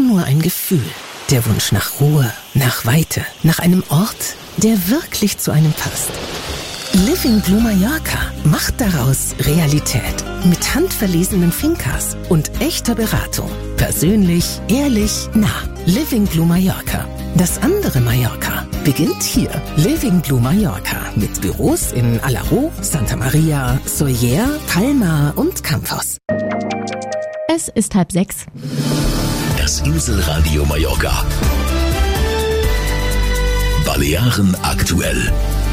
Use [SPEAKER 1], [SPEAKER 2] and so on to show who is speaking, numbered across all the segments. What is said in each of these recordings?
[SPEAKER 1] nur ein Gefühl. Der Wunsch nach Ruhe, nach Weite, nach einem Ort, der wirklich zu einem passt. Living Blue Mallorca macht daraus Realität. Mit handverlesenen Fincas und echter Beratung. Persönlich, ehrlich, nah. Living Blue Mallorca. Das andere Mallorca beginnt hier. Living Blue Mallorca mit Büros in Alaró, Santa Maria, Sóller, Palma und Campos.
[SPEAKER 2] Es ist 5:30.
[SPEAKER 3] Das Inselradio Mallorca. Balearen aktuell.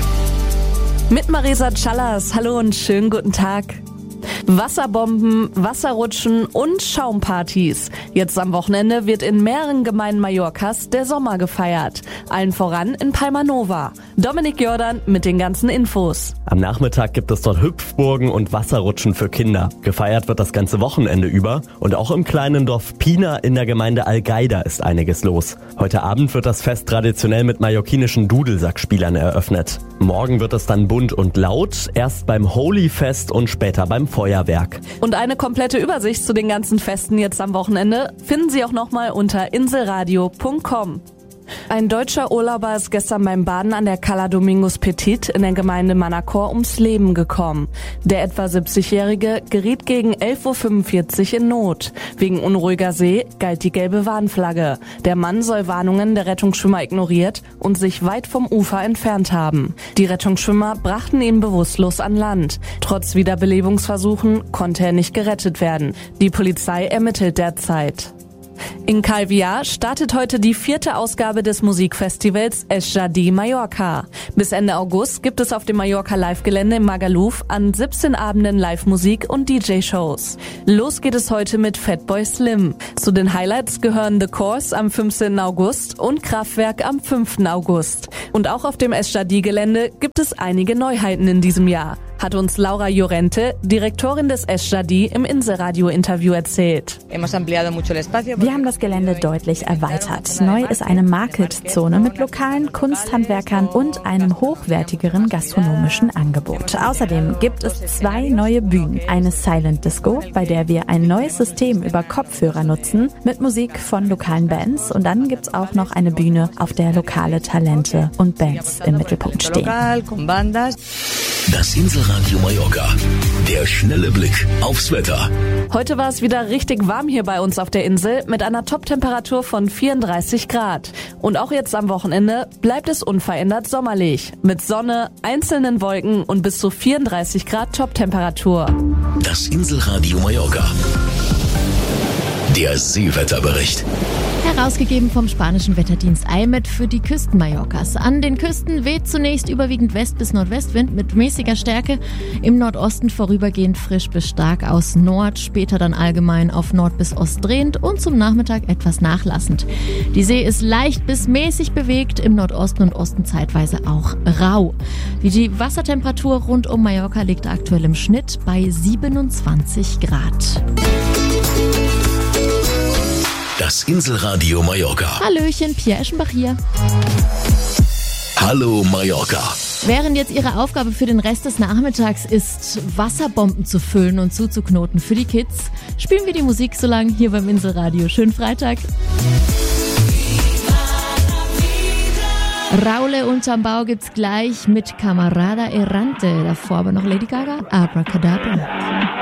[SPEAKER 4] Mit Marisa Callas. Hallo und schönen guten Tag. Wasserbomben, Wasserrutschen und Schaumpartys. Jetzt am Wochenende wird in mehreren Gemeinden Mallorcas der Sommer gefeiert. Allen voran in Palma Nova. Dominik Jordan mit den ganzen Infos.
[SPEAKER 5] Am Nachmittag gibt es dort Hüpfburgen und Wasserrutschen für Kinder. Gefeiert wird das ganze Wochenende über. Und auch im kleinen Dorf Pina in der Gemeinde Algaida ist einiges los. Heute Abend wird das Fest traditionell mit mallorquinischen Dudelsackspielern eröffnet. Morgen wird es dann bunt und laut, erst beim Holy-Fest und später beim Feuerwerk.
[SPEAKER 4] Und eine komplette Übersicht zu den ganzen Festen jetzt am Wochenende finden Sie auch nochmal unter inselradio.com. Ein deutscher Urlauber ist gestern beim Baden an der Cala Domingos Petit in der Gemeinde Manacor ums Leben gekommen. Der etwa 70-Jährige geriet gegen 11.45 Uhr in Not. Wegen unruhiger See galt die gelbe Warnflagge. Der Mann soll Warnungen der Rettungsschwimmer ignoriert und sich weit vom Ufer entfernt haben. Die Rettungsschwimmer brachten ihn bewusstlos an Land. Trotz Wiederbelebungsversuchen konnte er nicht gerettet werden. Die Polizei ermittelt derzeit. In Calvià startet heute die 4. Ausgabe des Musikfestivals Es Jadi Mallorca. Bis Ende August gibt es auf dem Mallorca Live-Gelände in Magaluf an 17 Abenden Live-Musik und DJ-Shows. Los geht es heute mit Fatboy Slim. Zu den Highlights gehören The Course am 15. August und Kraftwerk am 5. August. Und auch auf dem Es Jadi-Gelände gibt es einige Neuheiten in diesem Jahr, hat uns Laura Llorente, Direktorin des Es Jadi, im Inselradio-Interview erzählt.
[SPEAKER 2] Wir haben das Gelände deutlich erweitert. Neu ist eine Market-Zone mit lokalen Kunsthandwerkern und einem hochwertigeren gastronomischen Angebot. Außerdem gibt es 2 neue Bühnen. Eine Silent Disco, bei der wir ein neues System über Kopfhörer nutzen, mit Musik von lokalen Bands. Und dann gibt's auch noch eine Bühne, auf der lokale Talente und Bands im Mittelpunkt stehen.
[SPEAKER 3] Das Inselradio Mallorca. Der schnelle Blick aufs Wetter.
[SPEAKER 4] Heute war es wieder richtig warm hier bei uns auf der Insel mit einer Top-Temperatur von 34 Grad. Und auch jetzt am Wochenende bleibt es unverändert sommerlich. Mit Sonne, einzelnen Wolken und bis zu 34 Grad Top-Temperatur.
[SPEAKER 3] Das Inselradio Mallorca. Der Seewetterbericht.
[SPEAKER 2] Herausgegeben vom spanischen Wetterdienst IMET für die Küsten Mallorcas. An den Küsten weht zunächst überwiegend West- bis Nordwestwind mit mäßiger Stärke. Im Nordosten vorübergehend frisch bis stark aus Nord, später dann allgemein auf Nord bis Ost drehend und zum Nachmittag etwas nachlassend. Die See ist leicht bis mäßig bewegt, im Nordosten und Osten zeitweise auch rau. Die Wassertemperatur rund um Mallorca liegt aktuell im Schnitt bei 27 Grad.
[SPEAKER 3] Das Inselradio Mallorca.
[SPEAKER 2] Hallöchen, Pia Eschenbach hier.
[SPEAKER 3] Hallo Mallorca.
[SPEAKER 2] Während jetzt Ihre Aufgabe für den Rest des Nachmittags ist, Wasserbomben zu füllen und zuzuknoten für die Kids, spielen wir die Musik so lang hier beim Inselradio. Schönen Freitag. Raule unterm Bau gibt's gleich mit Camarada Errante. Davor aber noch Lady Gaga, Abracadabra.